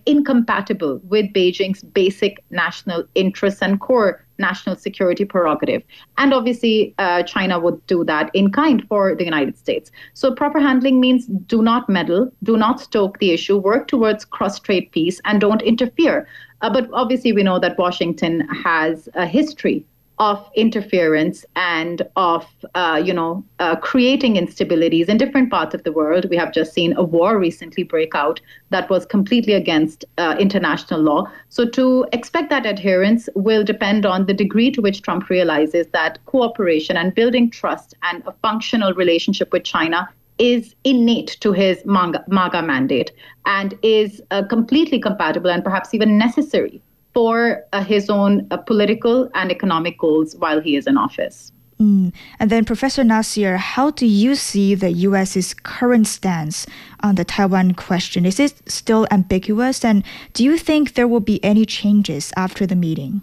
incompatible with Beijing's basic national interests and core national security prerogative. And obviously, China would do that in kind for the United States. So proper handling means do not meddle, do not stoke the issue, work towards cross-strait peace, and don't interfere. But obviously, we know that Washington has a history of interference and of, creating instabilities in different parts of the world. We have just seen a war recently break out that was completely against international law. So to expect that adherence will depend on the degree to which Trump realizes that cooperation and building trust and a functional relationship with China is innate to his MAGA mandate and is completely compatible and perhaps even necessary for his own political and economic goals while he is in office. And then, Professor Nasir, how do you see the U.S.'s current stance on the Taiwan question? Is it still ambiguous? And do you think there will be any changes after the meeting?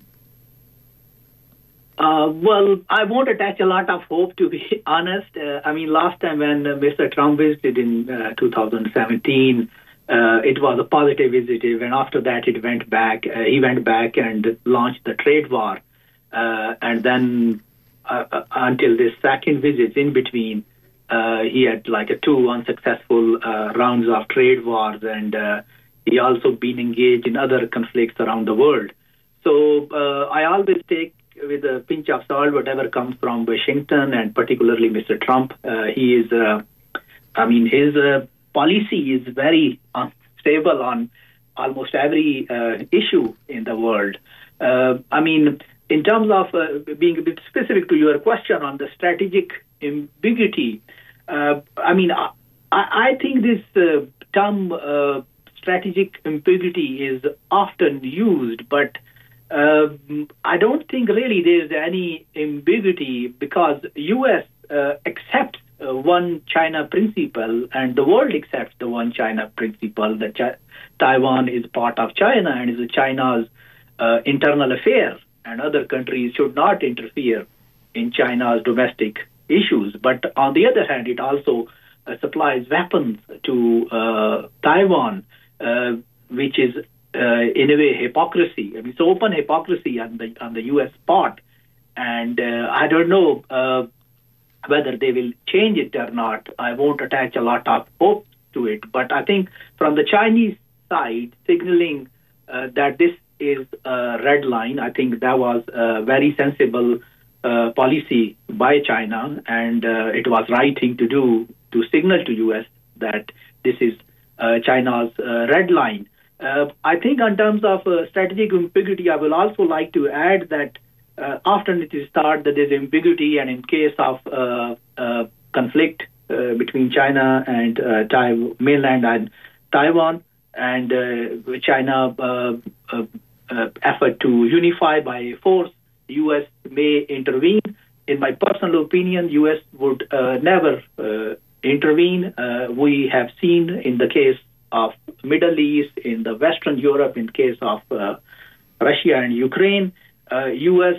Well, I won't attach a lot of hope, to be honest. Last time when Mr. Trump visited in 2017, it was a positive visit, and after that he went back and launched the trade war. And then until this second visit in between, he had two unsuccessful rounds of trade wars, and he also been engaged in other conflicts around the world. So I always take with a pinch of salt whatever comes from Washington, and particularly Mr. Trump. His policy is very unstable on almost every issue in the world. In terms of being a bit specific to your question on the strategic ambiguity, I think this term strategic ambiguity is often used, but I don't think really there's any ambiguity because U.S. accepts one China principle, and the world accepts the one China principle that Taiwan is part of China and is China's internal affair, and other countries should not interfere in China's domestic issues. But on the other hand, it also supplies weapons to Taiwan, which is in a way hypocrisy. It's open hypocrisy on the U.S. part, and I don't know whether they will change it or not. I won't attach a lot of hope to it, but I think from the Chinese side, signaling that this is a red line, I think that was a very sensible policy by China, and it was right thing to do to signal to U.S. that this is China's red line. I think in terms of strategic ambiguity, I will also like to add that often it is thought that there's ambiguity, and in case of conflict between China and mainland and Taiwan, and China effort to unify by force, U.S. may intervene. In my personal opinion, U.S. would never intervene. We have seen in the case of Middle East, in the Western Europe, in case of Russia and Ukraine, U.S.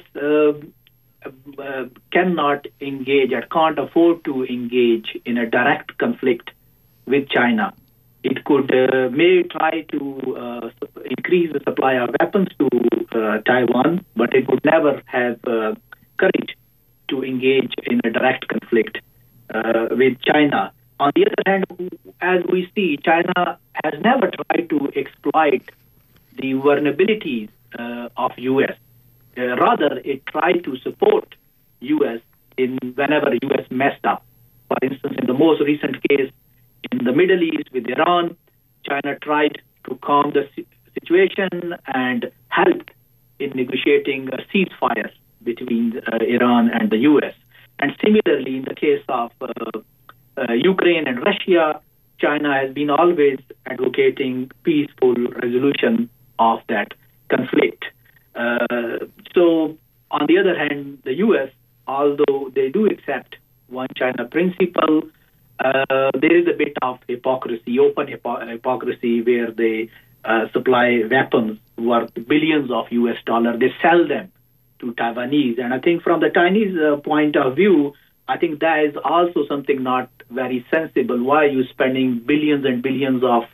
cannot engage or can't afford to engage in a direct conflict with China. It could may try to increase the supply of weapons to Taiwan, but it would never have courage to engage in a direct conflict with China. On the other hand, as we see, China has never tried to exploit the vulnerabilities of U.S. Rather, it tried to support U.S. in whenever U.S. messed up. For instance, in the most recent case in the Middle East with Iran, China tried to calm the situation and helped in negotiating a ceasefire between Iran and the U.S. And similarly, in the case of Ukraine and Russia, China has been always advocating peaceful resolution of that conflict. So, on the other hand, the U.S., although they do accept one China principle, there is a bit of hypocrisy, open hypocrisy, where they supply weapons worth billions of U.S. dollars. They sell them to Taiwanese. And I think from the Chinese point of view, I think that is also something not very sensible. Why are you spending billions and billions of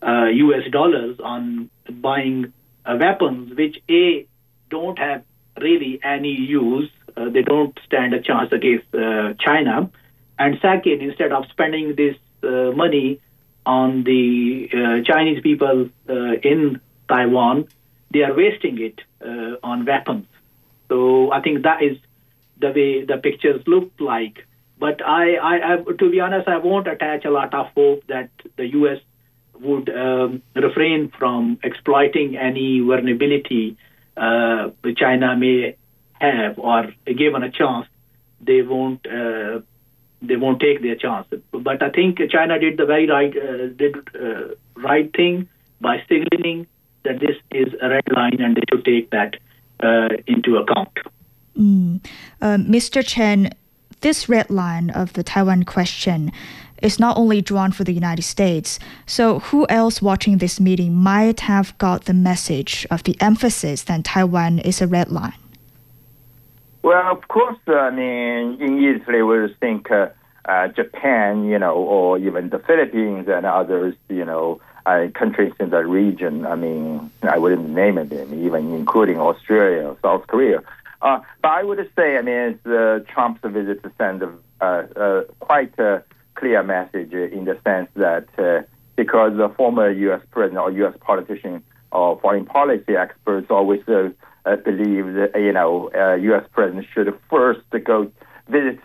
US dollars on buying weapons, which don't have really any use. They don't stand a chance against China. And second, instead of spending this money on the Chinese people in Taiwan, they are wasting it on weapons. So I think that is the way the pictures look like. But I to be honest, I won't attach a lot of hope that the U.S. would refrain from exploiting any vulnerability China may have, or given a chance, they won't take their chance. But I think China did the very right thing by signaling that this is a red line and they should take that into account. Mr. Chen, this red line of the Taiwan question is not only drawn for the United States. So who else watching this meeting might have got the message of the emphasis that Taiwan is a red line? Well, of course, immediately we would think Japan, or even the Philippines and others, countries in the region. I wouldn't name it, even including Australia, South Korea. But I would say, Trump's visit sent quite a clear message in the sense that because the former U.S. president or U.S. politician or foreign policy experts always believe that, U.S. president should first go visit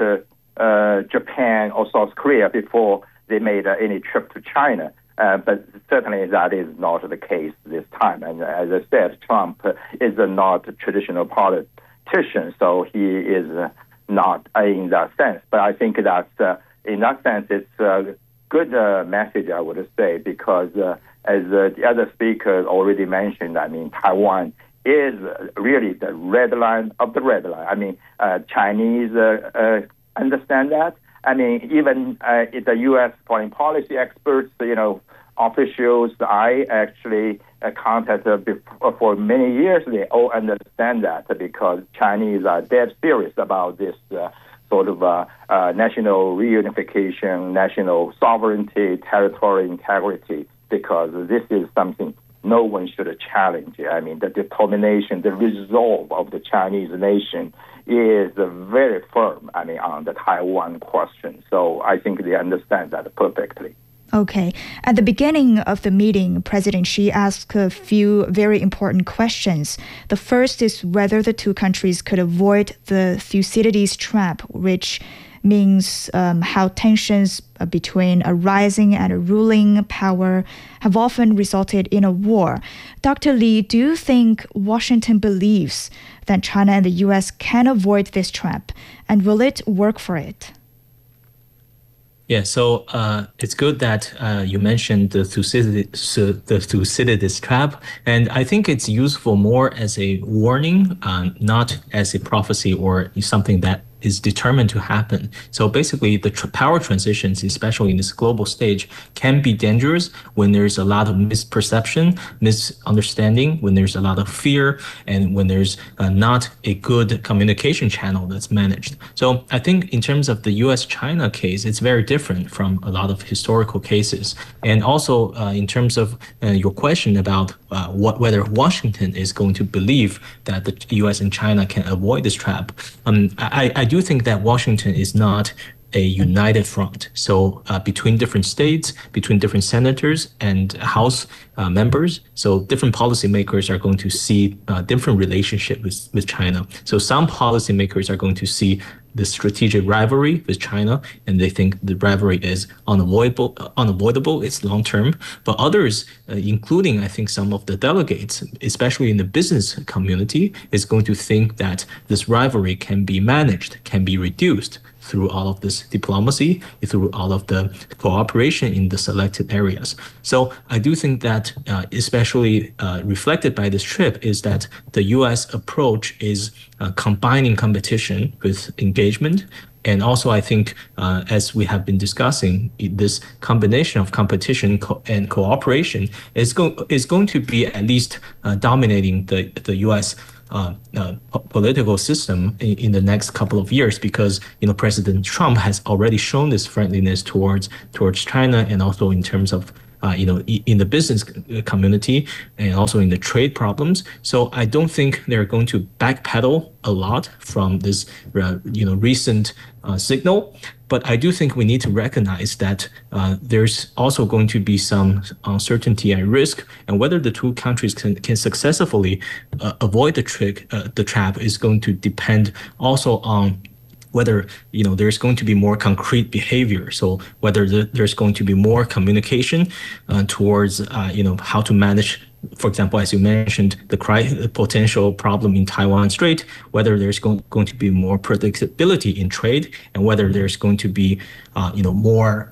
Japan or South Korea before they made any trip to China. But certainly that is not the case this time. And as I said, Trump is not a traditional politician, so he is not in that sense. But I think that in that sense, it's a good message, I would say, because as the other speaker already mentioned, Taiwan is really the red line of the red line. Chinese understand that. Even the U.S. foreign policy experts, officials I actually contacted for many years, they all understand that because Chinese are dead serious about this sort of national reunification, national sovereignty, territorial integrity, because this is something no one should challenge. The determination, the resolve of the Chinese nation is very firm, on the Taiwan question. So I think they understand that perfectly. Okay. At the beginning of the meeting, President Xi asked a few very important questions. The first is whether the two countries could avoid the Thucydides trap, which means how tensions between a rising and a ruling power have often resulted in a war. Dr. Li, do you think Washington believes that China and the U.S. can avoid this trap, and will it work for it? Yeah, so it's good that you mentioned the Thucydides trap, and I think it's useful more as a warning, not as a prophecy or something that is determined to happen. So basically, the power transitions, especially in this global stage, can be dangerous when there's a lot of misperception, misunderstanding, when there's a lot of fear, and when there's not a good communication channel that's managed. So I think in terms of the U.S.-China case, it's very different from a lot of historical cases. And also in terms of your question about whether Washington is going to believe that the U.S. and China can avoid this trap, I do think that Washington is not a united front. So between different states, between different senators and House members, so different policymakers are going to see different relationship with China. So some policymakers are going to see the strategic rivalry with China, and they think the rivalry is unavoidable, it's long term. But others, including I think some of the delegates, especially in the business community, is going to think that this rivalry can be managed, can be reduced through all of this diplomacy, through all of the cooperation in the selected areas. So I do think that especially reflected by this trip is that the U.S. approach is combining competition with engagement. And also, I think, as we have been discussing, this combination of competition and cooperation is going to be at least dominating the U.S. Political system in the next couple of years, because President Trump has already shown this friendliness towards China, and also in terms of in the business community and also in the trade problems. So I don't think they're going to backpedal a lot from this, recent signal. But I do think we need to recognize that there's also going to be some uncertainty and risk, and whether the two countries can successfully avoid the trap is going to depend also on whether there's going to be more concrete behavior. So whether there's going to be more communication towards how to manage, for example, as you mentioned, the potential problem in Taiwan Strait, whether there's going to be more predictability in trade, and whether there's going to be more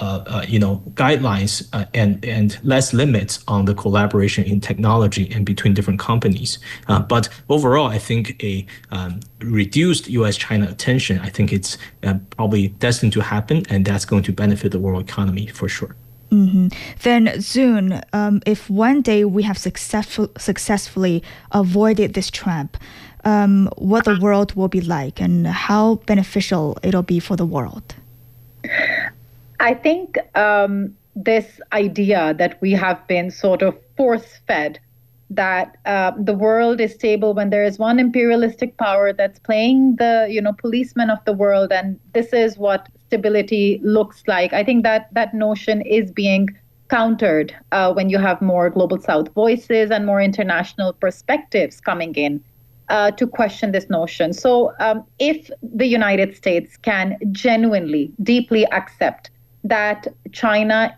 guidelines and less limits on the collaboration in technology and between different companies. But overall, I think a reduced U.S.-China attention, I think it's probably destined to happen, and that's going to benefit the world economy for sure. Mm-hmm. Then, Zun, if one day we have successfully avoided this trap, what the world will be like and how beneficial it'll be for the world? I think this idea that we have been sort of force-fed that the world is stable when there is one imperialistic power that's playing the policeman of the world, and this is what stability looks like. I think that notion is being countered when you have more global South voices and more international perspectives coming in to question this notion. So if the United States can genuinely, deeply accept that China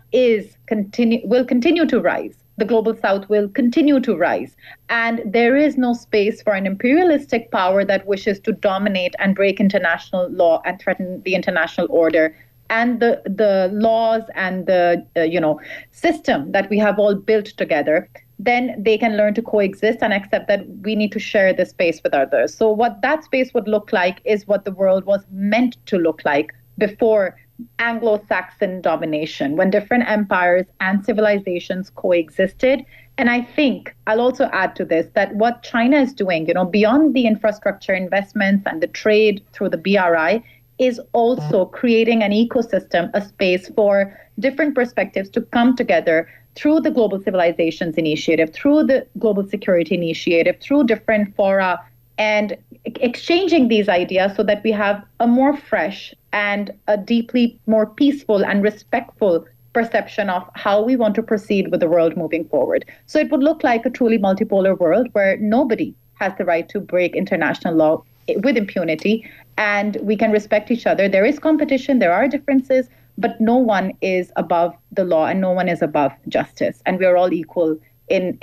will continue to rise, the global South will continue to rise, and there is no space for an imperialistic power that wishes to dominate and break international law and threaten the international order and the laws and the system that we have all built together, then they can learn to coexist and accept that we need to share this space with others. So what that space would look like is what the world was meant to look like before Anglo-Saxon domination, when different empires and civilizations coexisted. And I think I'll also add to this that what China is doing, beyond the infrastructure investments and the trade through the BRI, is also creating an ecosystem, a space for different perspectives to come together through the Global Civilizations Initiative, through the Global Security Initiative, through different fora, and exchanging these ideas so that we have a more fresh and a deeply more peaceful and respectful perception of how we want to proceed with the world moving forward. So it would look like a truly multipolar world where nobody has the right to break international law with impunity, and we can respect each other. There is competition, there are differences, but no one is above the law and no one is above justice, and we are all equal in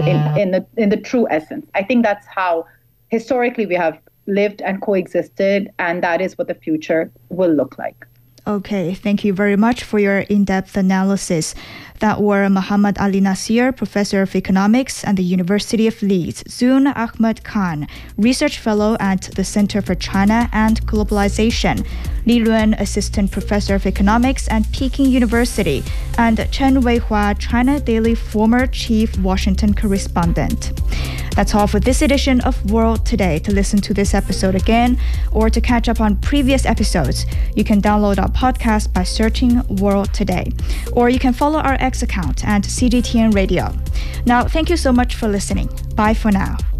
the true essence. I think that's how historically we have lived and coexisted, and that is what the future will look like. Okay, thank you very much for your in-depth analysis. That were Muhammad Ali Nasir, Professor of Economics at the University of Leeds, Zun Ahmed Khan, Research Fellow at the Center for China and Globalization, Li Luan, Assistant Professor of Economics at Peking University, and Chen Weihua, China Daily former Chief Washington Correspondent. That's all for this edition of World Today. To listen to this episode again or to catch up on previous episodes, you can download our podcast by searching World Today, or you can follow our X account at CGTN Radio. Now, thank you so much for listening. Bye for now.